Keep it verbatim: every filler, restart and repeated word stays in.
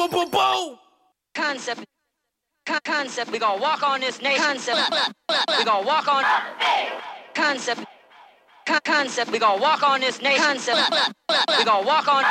boom, boom, boom. Concept. Con- concept. We gonna walk on this nation. Concept. We gonna walk on. Concept. Con- concept. We gonna walk on this nation. Concept. We gonna walk on.